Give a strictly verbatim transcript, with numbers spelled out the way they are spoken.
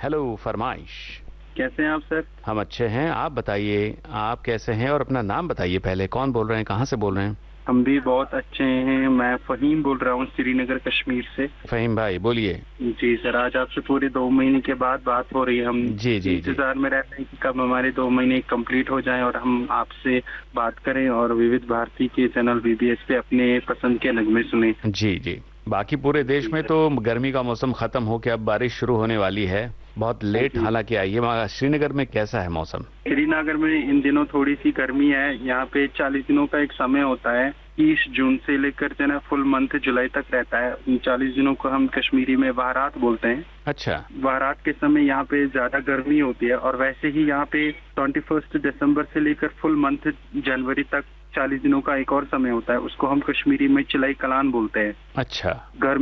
Hello फरमाइश। कैसे हैं आप सर? हम अच्छे हैं, आप बताइए आप कैसे हैं और अपना नाम बताइए पहले, कौन बोल रहे हैं, कहाँ से बोल रहे हैं? हम भी बहुत अच्छे हैं। मैं फहीम बोल रहा हूँ श्रीनगर कश्मीर से। फहीम भाई बोलिए। जी सर, आज आपसे पूरे दो महीने के बाद बात हो रही है। हम जी जी जी। इंतजार में रहते हैं कि कब हमारे दो महीने कंप्लीट हो जाएं और हम आपसे बात करें और विविध भारती के चैनल वीबीएस पे अपने पसंद के नगमे सुने। जी जी। बाकी पूरे देश में तो गर्मी का मौसम खत्म होकर अब बारिश शुरू होने वाली है, बहुत लेट हालांकि आई है। मगर श्रीनगर में कैसा है मौसम? श्रीनगर में इन दिनों थोड़ी सी गर्मी है। यहाँ पे चालीस दिनों का एक समय होता है, तीस जून से लेकर जो है फुल मंथ जुलाई तक रहता है। उन चालीस दिनों को हम कश्मीरी में बहरात बोलते हैं। अच्छा। बहरात के समय यहाँ पे ज्यादा गर्मी होती है और वैसे ही यहाँ पे ट्वेंटी फर्स्ट दिसंबर से लेकर फुल मंथ जनवरी तक चालीस दिनों का एक और समय होता है, उसको हम कश्मीरी में चिलाई कलान बोलते हैं। अच्छा। गर्मी